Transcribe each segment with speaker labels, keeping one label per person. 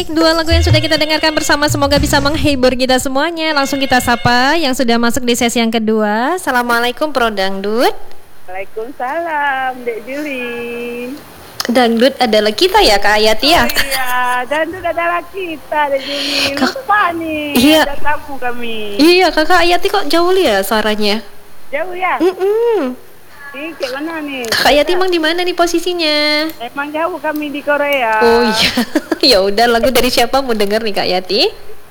Speaker 1: baik, dua lagu yang sudah kita dengarkan bersama semoga bisa menghibur kita semuanya. Langsung kita sapa yang sudah masuk di sesi yang kedua. Assalamualaikum Pro Dangdut.
Speaker 2: Waalaikumsalam, Dek Juli.
Speaker 1: Dangdut adalah kita ya Kak Ayati ya?
Speaker 2: Oh iya, dangdut adalah kita, Dek Juli. Lupa nih,
Speaker 1: iya.
Speaker 2: ada tamu kami.
Speaker 1: Iya, Kakak Ayati kok jauh ya suaranya?
Speaker 2: Jauh ya? Ih, kayak mana nih?
Speaker 1: Kakak Ayati emang di mana nih posisinya?
Speaker 2: Emang jauh kami di Korea.
Speaker 1: Oh iya. Ya udah, lagu dari siapa mau denger nih Kak Ayati?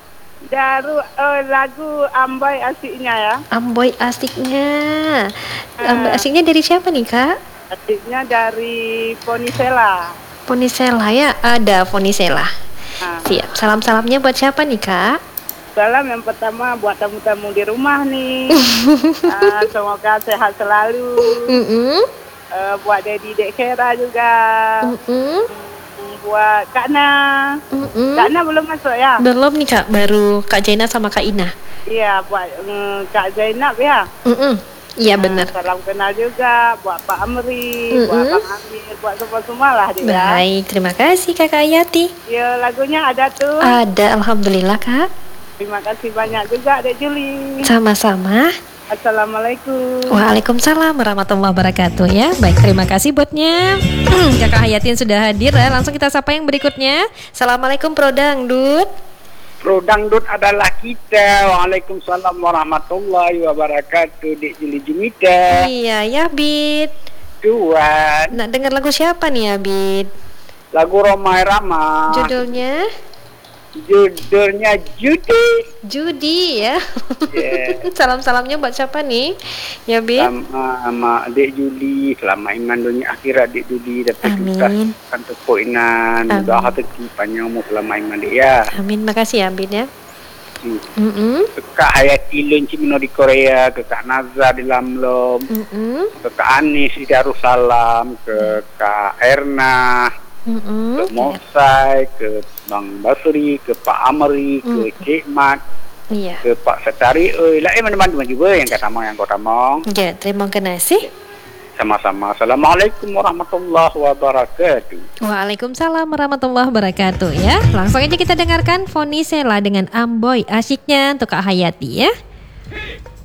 Speaker 2: Lagu Amboy Asiknya ya.
Speaker 1: Amboy Asiknya. Amboy Asiknya dari siapa nih Kak?
Speaker 2: Asiknya dari Ponisela.
Speaker 1: Ponisela ya, ada Ponisela. Siap. Salam-salamnya buat siapa nih Kak?
Speaker 2: Salam yang pertama buat tamu-tamu di rumah nih. Semoga sehat selalu. Buat Dedi Dek Kera juga. Buat Kak Na. Kak Na belum masuk ya?
Speaker 1: Belum nih Kak, baru Kak Jaina sama Kak Ina.
Speaker 2: Iya, buat Kak Zainab ya.
Speaker 1: Iya benar.
Speaker 2: Salam kenal juga buat Pak Amri, buat Bang Amir, buat semua lah dia.
Speaker 1: Baik, terima kasih Kakak Ayati.
Speaker 2: Ya, lagunya ada tuh.
Speaker 1: Ada, alhamdulillah Kak.
Speaker 2: Terima kasih banyak juga Dek Juli.
Speaker 1: Sama-sama.
Speaker 2: Assalamualaikum.
Speaker 1: Waalaikumsalam warahmatullahi wabarakatuh ya. Baik, terima kasih buatnya Kakak Hayati yang sudah hadir ya. Langsung kita sapa yang berikutnya. Assalamualaikum Pro Dangdut.
Speaker 3: Pro Dangdut adalah kita. Waalaikumsalam warahmatullahi wabarakatuh. Dek Juli Jumita.
Speaker 1: Iya ya Bid.
Speaker 3: Tuan.
Speaker 1: Nak dengar lagu siapa nih ya Bid?
Speaker 3: Lagu Romai Rama.
Speaker 1: Judulnya
Speaker 3: Judi.
Speaker 1: Judi ya.
Speaker 3: Yeah.
Speaker 1: Salam-salamnya buat siapa nih? Ya Bid.
Speaker 3: Sama Dek Juli. Selama iman dunia akhirat Dek Juli dapat tuntas untuk poinan. Mudah hati panjang umur selama iman Dek ya.
Speaker 1: Amin, makasih ya Bid ya.
Speaker 3: Ke Kak Hayati Lunci Mino di Korea, ke Kak Nazar di Lamlom, ke Kak Anis di Darussalam, ke Kak Erna, ke Mosai, ke Bang Basri, ke Pak Amri, ke Cik Mat, ke Pak Setari, mana-mana juga yang kata mong, yang kota mong.
Speaker 1: Ya, terima kasih.
Speaker 3: Sama-sama. Assalamualaikum warahmatullahi wabarakatuh.
Speaker 1: Waalaikumsalam warahmatullahi wabarakatuh ya. Langsung aja kita dengarkan Ponisela dengan Amboy Asiknya untuk Kak Hayati ya.